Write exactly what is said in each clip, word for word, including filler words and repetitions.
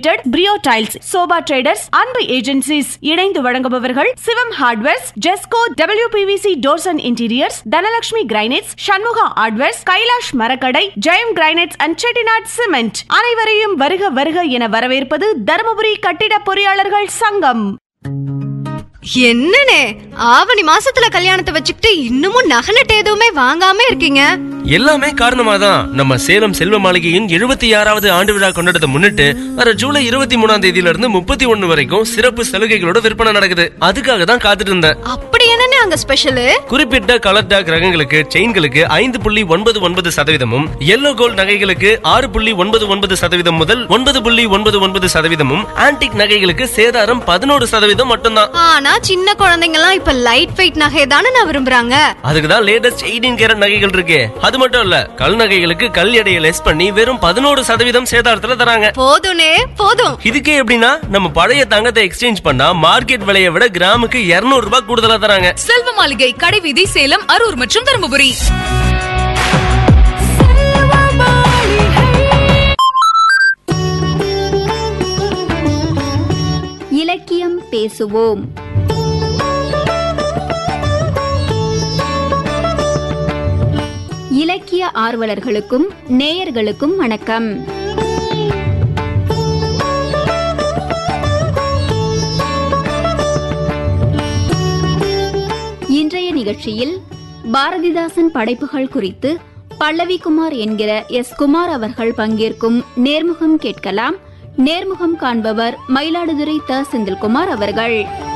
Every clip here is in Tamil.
லிமிடெட், பிரியோ டைல்ஸ், சோபா ட்ரேடர்ஸ், அன்பு ஏஜென்சிஸ் இணைந்து வழங்குபவர்கள் சிவம் hardwares, Jesco, WPVC doors and interiors, Dhanalakshmi granites, Shanmuga hardwares, Kailash மரக்கடை, Jayam granites and Chettinad cement. அனைவரையும் வருக வருக என வரவேற்பது தருமபுரி கட்டிட பொறியாளர்கள் சங்கம். என்னனே ஆவணி மாசத்துல கல்யாணத்தை வச்சுக்கிட்டு இன்னமும் நகை நட்டு எதுவுமே வாங்காம இருக்கீங்க? எல்லாமே காரணமாதான் நம்ம சேலம் செல்வ மாளிகையின் எழுபத்தி ஆறாவது ஆண்டு விழா கொண்டாடத்தை முன்னிட்டு வர ஜூலை இருபத்தி மூணாம் தேதியில இருந்து முப்பத்தி ஒண்ணு வரைக்கும் சிறப்பு சலுகைகளோட விற்பனை நடக்குது. அதுக்காக தான் காத்துட்டு இருந்தேன். அப்படி என்னன்னு அங்க ஸ்பெஷல்? குறிப்பிட்ட கலர் டாக் ரகங்களுக்கு செயின்களுக்கு ஐந்து புள்ளி ஒன்பது ஒன்பது சதவீதமும், எல்லோ கோல்ட் நகைகளுக்கு ஆறு புள்ளி ஒன்பது ஒன்பது சதவீதம் முதல் ஒன்பது புள்ளி ஒன்பது ஒன்பது சதவீதமும், ஆன்டிக் நகைகளுக்கு சேதாரம் பதினோரு சதவீதம் மட்டும்தான். ஆனா சின்ன குழந்தைங்க எல்லாம் இப்ப லைட் வெயிட் நகை தானே நான் விரும்புறாங்க. அதுக்குதான் லேட்டஸ்ட் எயிட்டீன் கேரட் நகைகள் இருக்கு. அது மட்டும் இல்ல, கல் நகைகளுக்கு கல் எடையை லெஸ் பண்ணி வெறும் பதினோரு சதவீதம் சேதாரத்துல தராங்க. போதும்னே போதும். இதுக்கே எப்படின்னா, நம்ம பழைய தங்கத்தை எக்ஸ்சேஞ்ச் பண்ணா மார்க்கெட் விலையை விட கிராமுக்கு இருநூறு ரூபாய் கூடுதலா தராங்க. செல்வ மாளிகை, கடைவீதி, சேலம், அரூர் மற்றும் தருமபுரி. இலக்கியம் பேசுவோம். இலக்கிய ஆர்வலர்களுக்கும் நேயர்களுக்கும் வணக்கம். இன்றைய நிகழ்ச்சியில் பாரதிதாசன் படைப்புகள் குறித்து பல்லவி குமார் என்கிற எஸ் குமார் அவர்கள் பங்கேற்கும் நேர்முகம் கேட்கலாம். நேர்முகம் காண்பவர் மயிலாடுதுறை த செந்தில்குமார் அவர்கள்.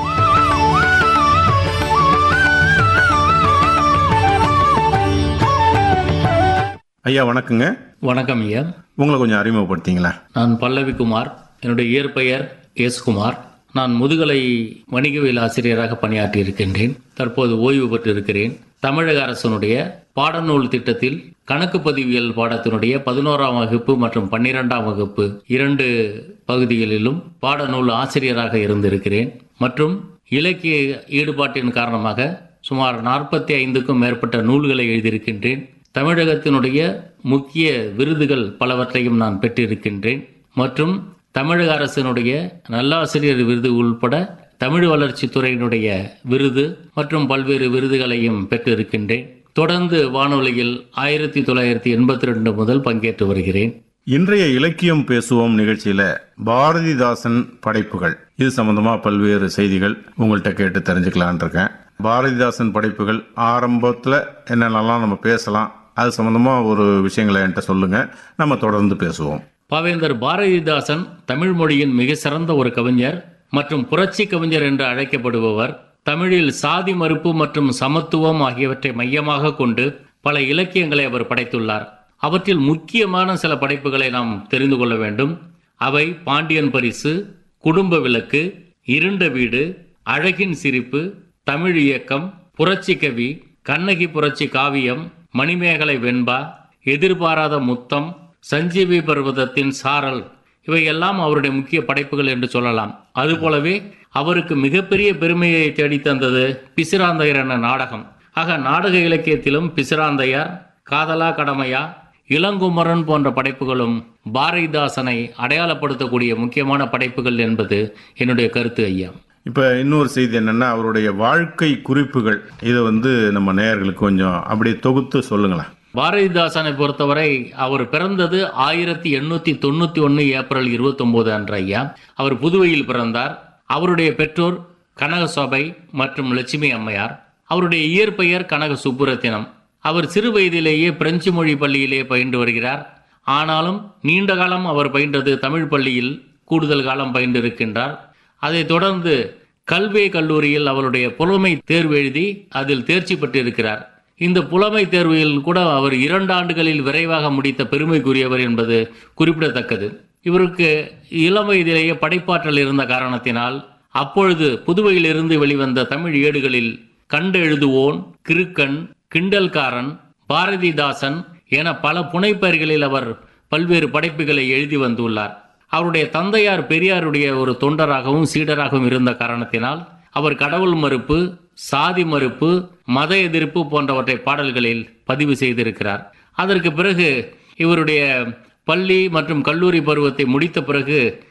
ஐயா வணக்கங்க. வணக்கம் ஐயா. உங்களை கொஞ்சம் அறிமுகப்படுத்திங்களா? நான் பல்லவி குமார். என்னுடைய இயற்பெயர் எஸ் குமார். நான் முதுகலை வணிகவியல் ஆசிரியராக பணியாற்றி இருக்கின்றேன். தற்போது ஓய்வு பெற்று இருக்கிறேன். தமிழக அரசனுடைய பாடநூல் திட்டத்தில் கணக்கு பதிவியல் பாடத்தினுடைய பதினோராம் வகுப்பு மற்றும் பன்னிரெண்டாம் வகுப்பு இரண்டு பகுதிகளிலும் பாடநூல் ஆசிரியராக இருந்திருக்கிறேன். மற்றும் இலக்கிய ஈடுபாட்டின் காரணமாக சுமார் நாற்பத்தி ஐந்துக்கும் மேற்பட்ட நூல்களை எழுதியிருக்கின்றேன். தமிழகத்தினுடைய முக்கிய விருதுகள் பலவற்றையும் நான் பெற்றிருக்கின்றேன். மற்றும் தமிழக அரசினுடைய நல்லாசிரியர் விருது உள்பட தமிழ் வளர்ச்சி துறையினுடைய விருது மற்றும் பல்வேறு விருதுகளையும் பெற்றிருக்கின்றேன். தொடர்ந்து வானொலியில் ஆயிரத்தி தொள்ளாயிரத்தி எண்பத்தி ரெண்டு முதல் பங்கேற்று வருகிறேன். இன்றைய இலக்கியம் பேசுவோம் நிகழ்ச்சியில பாரதிதாசன் படைப்புகள் இது சம்பந்தமா பல்வேறு செய்திகள் உங்கள்கிட்ட கேட்டு தெரிஞ்சுக்கலான் இருக்கேன். பாரதிதாசன் படைப்புகள் ஆரம்பத்துல என்னென்னலாம் நம்ம பேசலாம், அது சம்பந்தமா ஒரு விஷயங்களை என்கிட்ட சொல்லுங்க, நம்ம தொடர்ந்து பேசுவோம். பாவேந்தர் பாரதிதாசன் தமிழ் மொழியின் மிக சிறந்த ஒரு கவிஞர் மற்றும் புரட்சி கவிஞர் என்று அழைக்கப்படுபவர். தமிழில் சாதி மறுப்பு மற்றும் சமத்துவம் ஆகியவற்றை மையமாக கொண்டு பல இலக்கியங்களை அவர் படைத்துள்ளார். அவற்றில் முக்கியமான சில படைப்புகளை நாம் தெரிந்து கொள்ள வேண்டும். அவை பாண்டியன் பரிசு, குடும்ப விளக்கு, இருண்ட வீடு, அழகின் சிரிப்பு, தமிழ் இயக்கம், புரட்சி கவி, கண்ணகி புரட்சி காவியம், மணிமேகலை வெண்பா, எதிர்பாராத முத்தம், சஞ்சீவி பர்வதத்தின் சாரல், இவையெல்லாம் அவருடைய முக்கிய படைப்புகள் என்று சொல்லலாம். அதுபோலவே அவருக்கு மிகப்பெரிய பெருமையை தேடித்தந்தது பிசிராந்தையர் என்ற நாடகம். ஆக நாடக இலக்கியத்திலும் பிசிராந்தையார், காதலா கடமையா, இளங்குமரன் போன்ற படைப்புகளும் பாரதிதாசனை அடையாளப்படுத்தக்கூடிய முக்கியமான படைப்புகள் என்பது என்னுடைய கருத்து ஐயா. இப்ப இன்னொரு செய்தி என்னன்னா, அவருடைய வாழ்க்கை குறிப்புகள், இதை வந்து நம்ம நேயர்களுக்கு கொஞ்சம் அப்படியே தொகுத்து சொல்லுங்களேன். பாரதிதாசனை பொறுத்தவரை அவர் பிறந்தது ஆயிரத்தி எண்ணூத்தி தொண்ணூத்தி ஒன்னு ஏப்ரல் இருபத்தி ஒன்பது அன்று ஐயா. அவர் புதுவையில் பிறந்தார். அவருடைய பெற்றோர் கனகசோபை மற்றும் லட்சுமி அம்மையார். அவருடைய இயற்பெயர் கனக சுப்புரத்தினம். அவர் சிறு வயதிலேயே பிரெஞ்சு மொழி பள்ளியிலே பயின்று வருகிறார். ஆனாலும் நீண்ட காலம் அவர் பயின்றது தமிழ் பள்ளியில் கூடுதல் காலம் பயின்றிருக்கின்றார். அதைத் தொடர்ந்து கல்வே கல்லூரியில் அவருடைய புலமை தேர்வு எழுதி அதில் தேர்ச்சி பெற்றிருக்கிறார். இந்த புலமை தேர்வில் கூட அவர் இரண்டு ஆண்டுகளில் விரைவாக முடித்த பெருமைக்குரியவர் என்பது குறிப்பிடத்தக்கது. இவருக்கு இளம் வயதிலேயே படைப்பாற்றல் இருந்த காரணத்தினால் அப்பொழுது புதுவையிலிருந்து வெளிவந்த தமிழ் ஏடுகளில் கண்டெழுதுவோன், கிறுக்கன், கிண்டல்காரன், பாரதிதாசன் என பல புனைப்பெயர்களில் அவர் பல்வேறு படைப்புகளை எழுதி வந்துள்ளார். அவருடைய தந்தையார் பெரியாருடைய ஒரு தொண்டராகவும் சீடராகவும் இருந்த காரணத்தினால் அவர் கடவுள் மறுப்பு, சாதி மறுப்பு, மத எதிர்ப்பு போன்றவற்றை பாடல்களில் பதிவு செய்திருக்கிறார். அதற்கு பிறகு இவருடைய பள்ளி மற்றும் கல்லூரி பருவத்தை முடித்த பிறகு